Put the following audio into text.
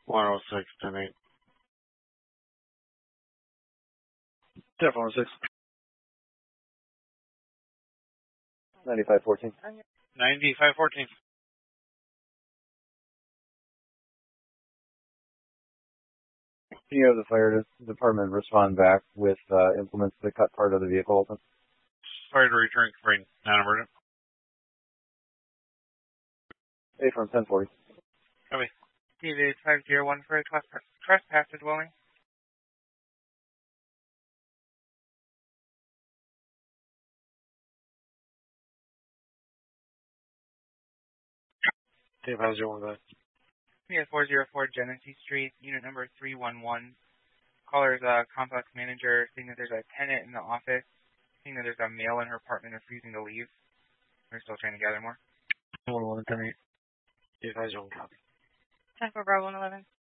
106, 10-8. 106. 9514. 9514. Can you have the fire department respond back with implements to cut part of the vehicle open? Fire to return frame, non-emergent. A from 1040. Copy. David 501 for a trespass dwelling. Dave, how's your one, We have 404 Genesee Street, unit number 311. Caller's complex manager saying that there's a tenant in the office, saying that there's a male in her apartment refusing to leave. We're still trying to gather more. 111, 10-8. Dave, how's your one, copy. 10 for Bravo 11.